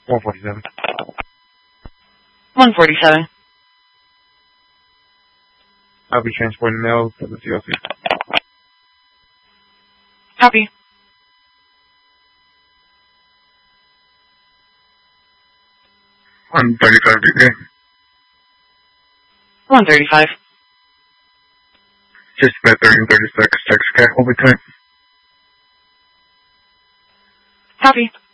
147. 147. I'll be transporting mail to the CLC. Copy. 135 degree. 135. Just about 30 and 36. 6K. Overtime. Copy.